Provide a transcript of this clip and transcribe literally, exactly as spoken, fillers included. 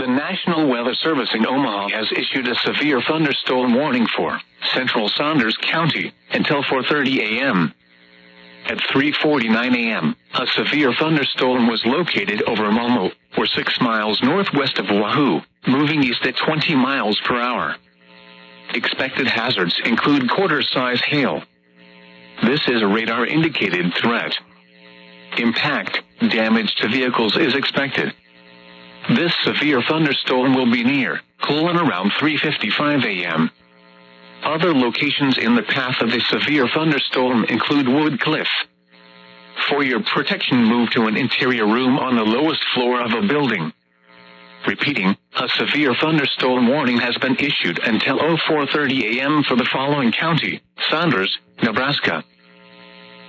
The National Weather Service in Omaha has issued a severe thunderstorm warning for central Saunders County until four thirty a m At three forty-nine a m, a severe thunderstorm was located over Malmo, or six miles northwest of Wahoo, moving east at twenty miles per hour. Expected hazards include quarter-size hail. This is a radar-indicated threat. Impact, damage to vehicles is expected. This severe thunderstorm will be near Colon around three fifty-five a m Other locations in the path of the severe thunderstorm include Wood Cliff. For your protection, move to an interior room on the lowest floor of a building. Repeating, a severe thunderstorm warning has been issued until four thirty a m for the following county: Saunders, Nebraska,